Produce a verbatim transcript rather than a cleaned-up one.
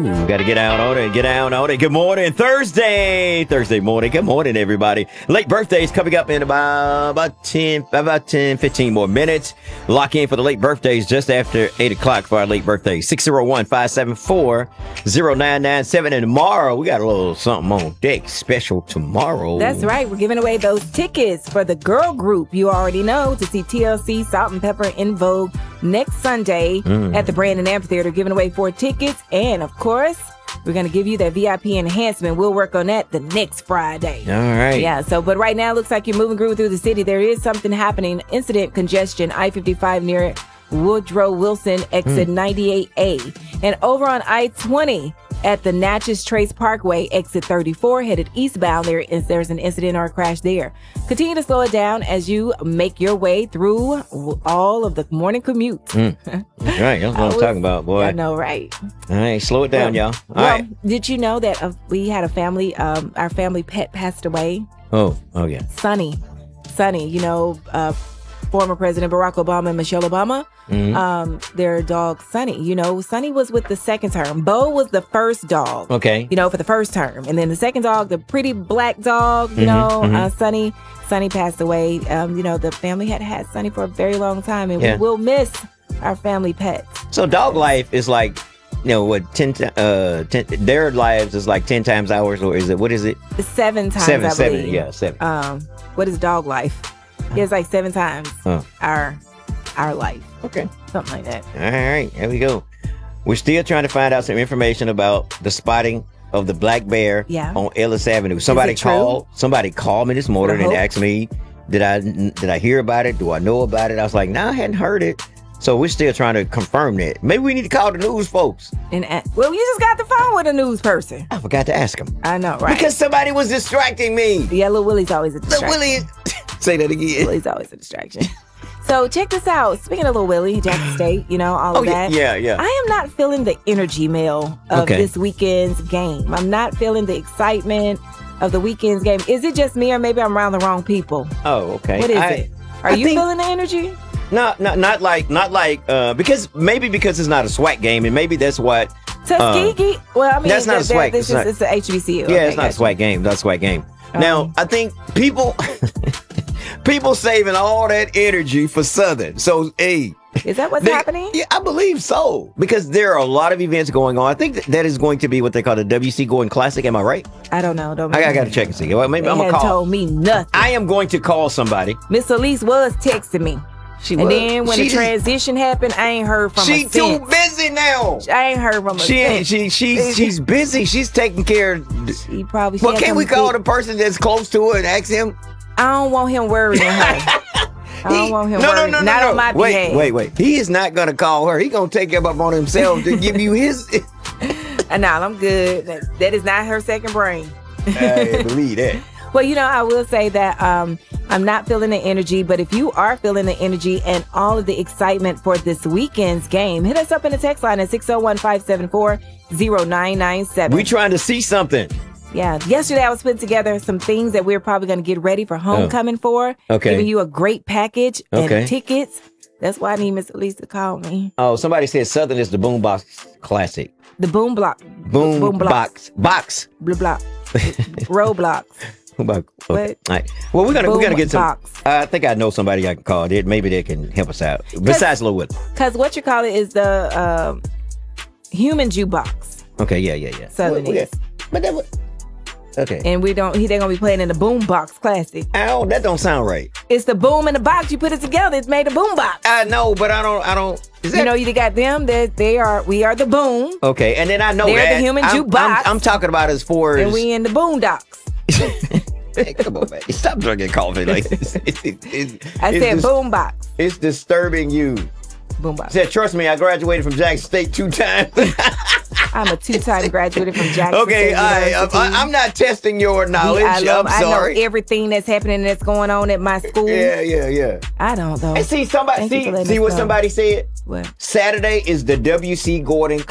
got to get out on it, get out on it. Good morning, Thursday, Thursday morning. Good morning, everybody. Late birthdays coming up in about, about ten, about ten, fifteen more minutes. Lock in for the late birthdays just after eight o'clock for our late birthdays. six oh one, five seven four, oh nine nine seven. And tomorrow, we got a little something on deck special tomorrow. That's right. We're giving away those tickets for the girl group you already know to see T L C, Salt and Pepper En Vogue next Sunday mm. at the Brandon Amphitheater, giving away four tickets. And of course, we're going to give you that V I P enhancement. We'll work on that the next Friday. All right. Yeah. So, but right now, it looks like you're moving groove through the city. There is something happening. Incident congestion, I fifty-five near Woodrow Wilson, exit mm. ninety-eight A. And over on I twenty at the Natchez Trace Parkway, exit thirty-four, headed eastbound, there is there's an incident or a crash there. Continue to slow it down as you make your way through all of the morning commute. Mm. That's right. That's what I'm was, talking about, boy. I know, right? All right. Slow it down, well, y'all. All well, right. Did you know that uh, we had a family, um, our family pet passed away? Oh, oh yeah. Sonny. Sonny, you know, uh, former President Barack Obama and Michelle Obama, mm-hmm. um, their dog Sonny. You know, Sonny was with the second term. Bo was the first dog. Okay. You know, for the first term. And then the second dog, the pretty black dog, you mm-hmm, know, mm-hmm. Uh, Sonny. Sonny passed away. Um, you know, the family had had Sonny for a very long time, and yeah. we will miss our family pets. So dog life is like, you know, what, ten, uh, ten, their lives is like ten times ours, or is it, what is it? Seven times, seven, I seven, believe. yeah, seven. Um, what is dog life? It's like seven times huh. our our life. Okay. Something like that. All right, here we go. We're still trying to find out some information about the spotting of the black bear yeah. on Ellis Avenue. Somebody called somebody called me this morning and asked me, did I did I hear about it? Do I know about it? I was like, no, nah, I hadn't heard it. So we're still trying to confirm that. Maybe we need to call the news folks. And uh, well, you just got the phone with a news person. I forgot to ask him. I know, right? Because somebody was distracting me. Yeah, Lil Willie's always a distraction. Lil Willie, say that again. Willie's always a distraction. So check this out. Speaking of Lil Willie, Jackson State, you know, all oh, of that. Yeah, yeah. I am not feeling the energy, Mel, of okay. this weekend's game. I'm not feeling the excitement of the weekend's game. Is it just me, or maybe I'm around the wrong people? Oh, okay. What is I, it? Are I you think, feeling the energy? No, no, not like, not like, uh, because maybe because it's not a SWAC game, and maybe that's what. Tuskegee? Uh, well, I mean, that's not a SWAC. This it's, is, it's the H B C U. Yeah, okay, it's not a SWAC game. That's a SWAC game. Um, now, I think people, people saving all that energy for Southern. So, hey. Is that what's they, happening? Yeah, I believe so. Because there are a lot of events going on. I think that, that is going to be what they call the W C Gordon Classic. Am I right? I don't know. Don't I, I got to check and see. Well, maybe they I'm going to call. told me nothing. I am going to call somebody. Miss Elise was texting me. She and was. then when she the transition just, happened, I ain't heard from her. She too busy now. I ain't heard from her. She ain't. She she's she's busy. She's taking care of. She probably. She well, can't we call big, the person that's close to her and ask him? I don't want him worrying her. I don't he, want him no, worrying. No, no, Not no, on my wait, behalf. Wait, wait, He is not gonna call her. He gonna take it up on himself to give you his. And now I'm good. That, that is not her second brain. I believe that. Well, you know, I will say that um, I'm not feeling the energy, but if you are feeling the energy and all of the excitement for this weekend's game, hit us up in the text line at six oh one, five seven four, oh nine nine seven. We trying to see something. Yeah. Yesterday, I was putting together some things that we're probably going to get ready for homecoming oh. for. Okay. Giving you a great package okay. and tickets. That's why I need Miss Elise to call me. Oh, somebody said Southern is the Boombox Classic. The Boom Block. Boom, boom Box. Box. Blue Block. Roadblocks. Okay. What? All right. Well, we're gonna Boom we're gonna get some. box. I think I know somebody I can call. They, maybe they can help us out. Besides Lil Willie. Because what you call it is the um, human jukebox. Okay. Yeah. Yeah. Yeah. Southern well, is. Yeah. But that was. Okay. And we don't. He they're gonna be playing in the Boom Box Classic. Ow, that don't sound right. It's the boom in the box. You put it together. It's made a boom box. I know, but I don't. I don't. Is that... You know, you got them. They they are. We are the boom. Okay, and then I know they're that. the human I'm, jukebox. I'm, I'm talking about as far as. And we in the boondocks. Hey, come on, man. Stop drinking coffee like this. It's, it's, it's, I it's said dis- boom box. It's disturbing you. Boom box. Said, trust me, I graduated from Jackson State two times. I'm a two-time graduate from Jackson okay, State I, University. I, I'm not testing your knowledge. I love, I'm sorry. I know everything that's happening that's going on at my school. Yeah, yeah, yeah. I don't though. And see, somebody Thank see, see what know. somebody said? What? Saturday is the W C Gordon